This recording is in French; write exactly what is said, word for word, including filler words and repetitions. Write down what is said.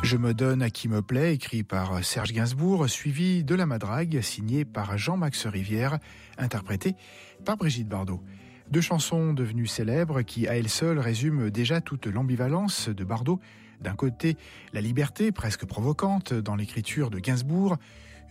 Je me donne à qui me plaît, écrit par Serge Gainsbourg, suivi de La Madrague, signé par Jean-Max Rivière, interprété par Brigitte Bardot. Deux chansons devenues célèbres qui, à elles seules, résument déjà toute l'ambivalence de Bardot. D'un côté, la liberté presque provocante dans l'écriture de Gainsbourg,